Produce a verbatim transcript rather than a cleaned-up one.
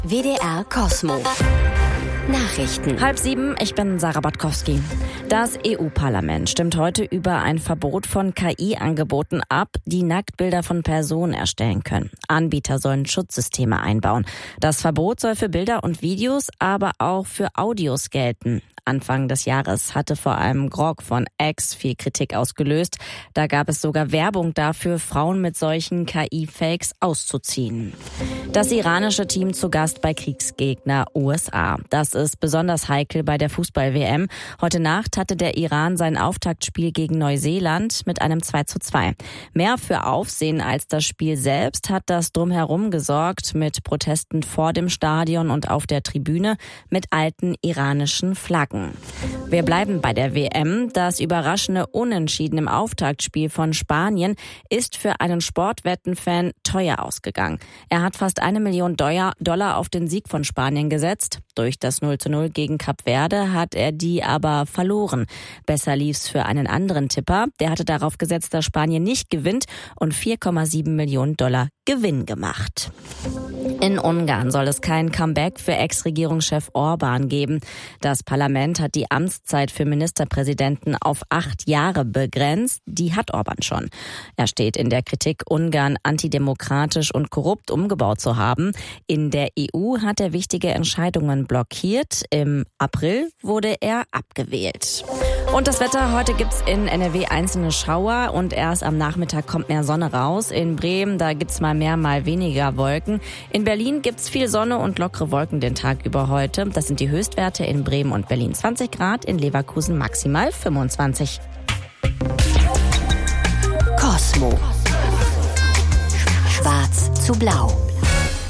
W D R Kosmo. Nachrichten. Halb sieben, ich bin Sarah Botkowski. Das E U-Parlament stimmt heute über ein Verbot von K I-Angeboten ab, die Nacktbilder von Personen erstellen können. Anbieter sollen Schutzsysteme einbauen. Das Verbot soll für Bilder und Videos, aber auch für Audios gelten. Anfang des Jahres hatte vor allem Grok von X viel Kritik ausgelöst. Da gab es sogar Werbung dafür, Frauen mit solchen K I-Fakes auszuziehen. Das iranische Team zu Gast bei Kriegsgegner U S A. Das ist besonders heikel bei der Fußball-W M. Heute Nacht hatte der Iran sein Auftaktspiel gegen Neuseeland mit einem zwei zu zwei. Mehr für Aufsehen als das Spiel selbst hat das Drumherum gesorgt mit Protesten vor dem Stadion und auf der Tribüne mit alten iranischen Flaggen. Wir bleiben bei der W M. Das überraschende Unentschieden im Auftaktspiel von Spanien ist für einen Sportwettenfan teuer ausgegangen. Er hat fast eine Million Dollar auf den Sieg von Spanien gesetzt. Durch das null zu null gegen Kap Verde hat er die aber verloren. Besser lief's für einen anderen Tipper. Der hatte darauf gesetzt, dass Spanien nicht gewinnt und vier Komma sieben Millionen Dollar Gewinn gemacht. In Ungarn soll es kein Comeback für Ex-Regierungschef Orbán geben. Das Parlament hat die Amtszeit für Ministerpräsidenten auf acht Jahre begrenzt. Die hat Orbán schon. Er steht in der Kritik, Ungarn antidemokratisch und korrupt umgebaut zu haben. In der E U hat er wichtige Entscheidungen blockiert. Im April wurde er abgewählt. Und das Wetter, heute gibt's in N R W einzelne Schauer und erst am Nachmittag kommt mehr Sonne raus. In Bremen, da gibt's mal mehr, mal weniger Wolken. In Berlin gibt's viel Sonne und lockere Wolken den Tag über heute. Das sind die Höchstwerte in Bremen und Berlin zwanzig Grad, in Leverkusen maximal fünfundzwanzig. Kosmo. Schwarz zu blau.